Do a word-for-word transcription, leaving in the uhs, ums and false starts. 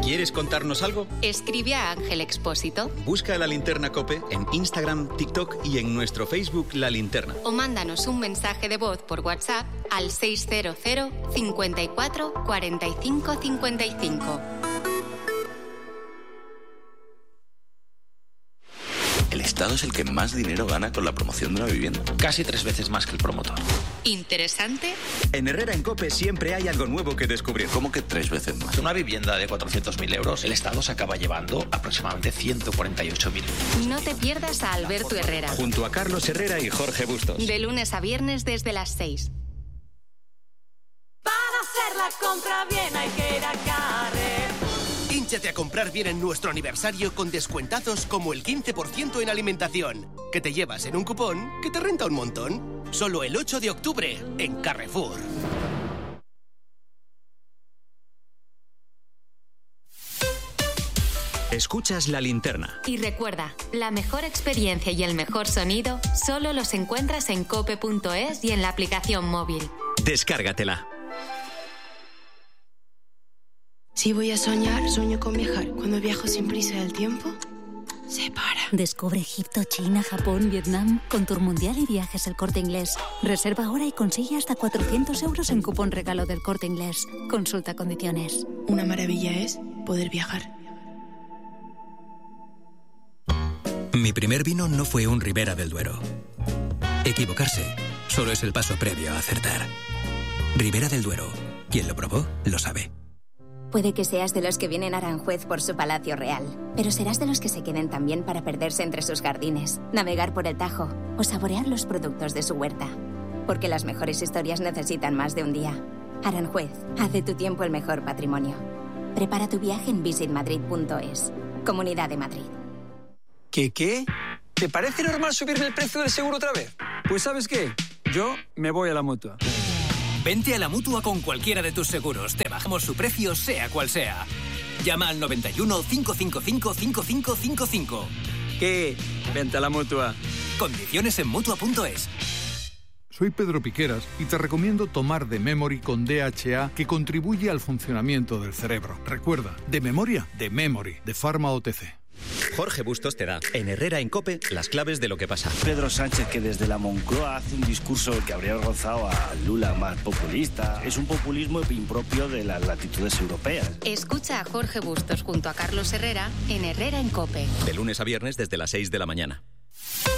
¿Quieres contarnos algo? Escribe a Ángel Expósito. Busca La Linterna COPE en Instagram, TikTok y en nuestro Facebook La Linterna. O mándanos un mensaje de voz por WhatsApp al seiscientos cincuenta y cuatro cuarenta y cinco cincuenta y cinco. El Estado es el que más dinero gana con la promoción de una vivienda. Casi tres veces más que el promotor. ¿Interesante? En Herrera en COPE siempre hay algo nuevo que descubrir. ¿Cómo que tres veces más? Una vivienda de cuatrocientos mil euros, el Estado se acaba llevando aproximadamente ciento cuarenta y ocho mil. No te pierdas a Alberto Herrera. Junto a Carlos Herrera y Jorge Bustos. De lunes a viernes desde las seis. Para hacer la compra bien hay que ir a Carrefour. Hínchate a comprar bien en nuestro aniversario con descuentazos como el quince por ciento en alimentación, que te llevas en un cupón que te renta un montón. Solo el ocho de octubre en Carrefour. Escuchas La Linterna. Y recuerda, la mejor experiencia y el mejor sonido solo los encuentras en cope punto es y en la aplicación móvil. Descárgatela. Si voy a soñar, sueño con viajar. Cuando viajo sin prisa del tiempo, se para. Descubre Egipto, China, Japón, Vietnam con Tour Mundial y Viajes El Corte Inglés. Reserva ahora y consigue hasta cuatrocientos euros en cupón regalo del Corte Inglés. Consulta condiciones. Una maravilla es poder viajar. Mi primer vino no fue un Ribera del Duero. Equivocarse solo es el paso previo a acertar. Ribera del Duero. Quien lo probó, lo sabe. Puede que seas de los que vienen a Aranjuez por su palacio real, pero serás de los que se queden también para perderse entre sus jardines, navegar por el Tajo o saborear los productos de su huerta. Porque las mejores historias necesitan más de un día. Aranjuez, haz de tu tiempo el mejor patrimonio. Prepara tu viaje en visit madrid punto es. Comunidad de Madrid. ¿Qué qué? ¿Te parece normal subirme el precio del seguro otra vez? Pues ¿sabes qué? Yo me voy a la Mutua. Vente a la Mutua con cualquiera de tus seguros. Te bajamos su precio, sea cual sea. Llama al noventa y uno, cinco cinco cinco, cinco cinco cinco cinco. ¿Qué? Vente a la Mutua. Condiciones en Mutua punto es. Soy Pedro Piqueras y te recomiendo tomar The Memory con D H A, que contribuye al funcionamiento del cerebro. Recuerda, de memoria, The Memory, de Pharma O T C. Jorge Bustos te da, en Herrera en COPE, las claves de lo que pasa. Pedro Sánchez, que desde la Moncloa hace un discurso que habría avergonzado a Lula, más populista. Es un populismo impropio de las latitudes europeas. Escucha a Jorge Bustos junto a Carlos Herrera en Herrera en COPE. De lunes a viernes desde las seis de la mañana.